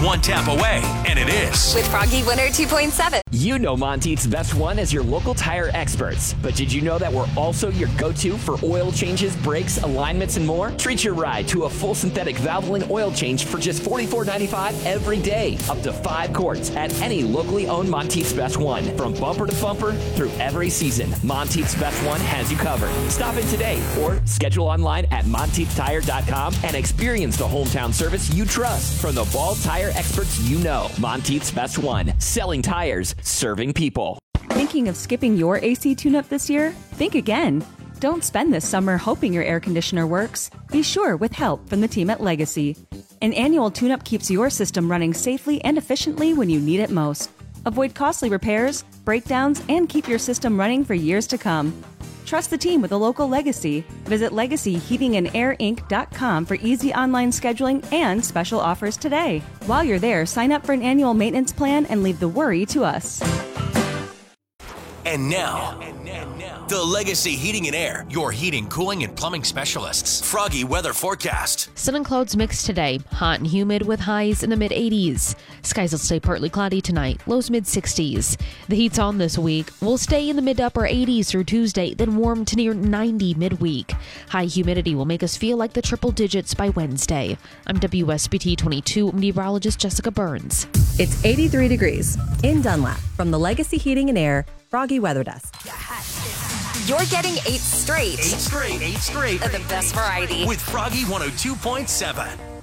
one tap away, and it is. With Froggy Winner 2.7. You know Monteith's Best One as your local tire experts. But did you know that we're also your go-to for oil changes, brakes, alignments, and more? Treat your ride to a full synthetic Valvoline oil change for just $44.95 every day. Up to 5 quarts at any locally owned Monteith's Best One. From bumper to bumper through every season, Monteith's Best One has you covered. Stop in today or schedule online at MonteithTire.com and experience the hometown service you trust from the Ball Tire experts you know. Monteith's Best One. Selling tires, serving people. Thinking of skipping your AC tune-up this year? Think again. Don't spend this summer hoping your air conditioner works. Be sure with help from the team at Legacy. An annual tune-up keeps your system running safely and efficiently when you need it most. Avoid costly repairs, breakdowns, and keep your system running for years to come. Trust the team with a local Legacy. Visit LegacyHeatingandAirInc.com for easy online scheduling and special offers today. While you're there, sign up for an annual maintenance plan and leave the worry to us. And now, the Legacy Heating and Air, your heating, cooling, and plumbing specialists. Froggy weather forecast. Sun and clouds mixed today. Hot and humid with highs in the mid-80s. Skies will stay partly cloudy tonight. Lows mid-60s. The heat's on this week. Will stay in the mid-upper 80s through Tuesday, then warm to near 90 midweek. High humidity will make us feel like the triple digits by Wednesday. I'm WSBT 22 meteorologist Jessica Burns. It's 83 degrees in Dunlap from the Legacy Heating and Air Froggy Weather Desk. You're getting 8 straight. 8 straight of the best variety. With Froggy 102.7.